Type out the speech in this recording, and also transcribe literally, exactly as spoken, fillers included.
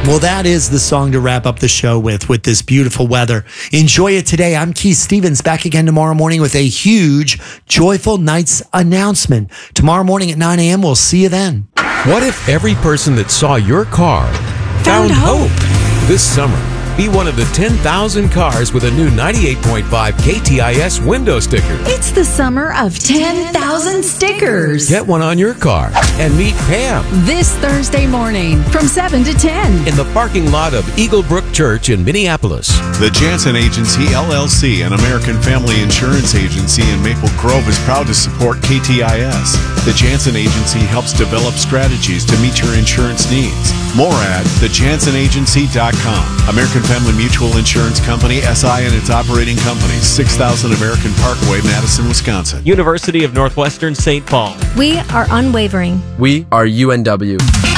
Well, that is the song to wrap up the show with, with this beautiful weather. Enjoy it today. I'm Keith Stevens, back again tomorrow morning with a huge Joyful Nights announcement. Tomorrow morning at nine a.m., we'll see you then. What if every person that saw your car found, Found hope. hope? This summer, be one of the ten thousand cars with a new ninety-eight point five K T I S window sticker. It's the summer of ten thousand stickers. Get one on your car and meet Pam This Thursday morning from seven to ten. in the parking lot of Eagle Brook Church in Minneapolis. The Jansen Agency, L L C, an American family insurance agency in Maple Grove, is proud to support K T I S. The Jansen Agency helps develop strategies to meet your insurance needs. More at the jansen agency dot com. American Family Mutual Insurance Company, S I and its operating companies, six thousand American Parkway, Madison, Wisconsin. University of Northwestern Saint Paul. We are unwavering. We are U N W.